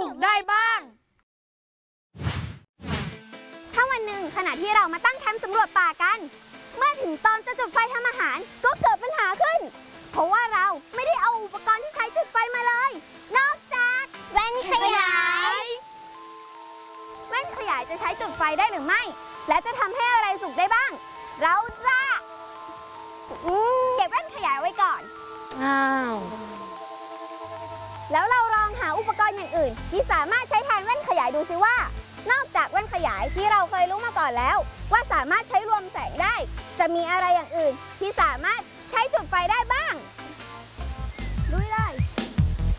กได้บ้างถ้าวันหนึ่งขณะที่เรามาตั้งแคมป์สำรวจป่ากันเมื่อถึงตอนจะจุดไฟทำอาหารก็เกิดปัญหาขึ้นเพราะว่าเราไม่ได้เอาอุปกรณ์ที่ใช้จุดไฟมาเลยนอกจากแว่นขยายแว่นขยายจะใช้จุดไฟได้หรือไม่และจะทำให้อะไรสุกได้บ้างเราจะเก็บแว่นขยายไว้ก่อนแล้วเราลองหาอุปกรณ์อย่างอื่นที่สามารถใช้แทนแว่นขยายดูสิว่านอกจากแว่นขยายที่เราเคยรู้มาก่อนแล้วว่าสามารถใช้รวมแสงได้จะมีอะไรอย่างอื่นที่สามารถใช้จุดไฟได้บ้าง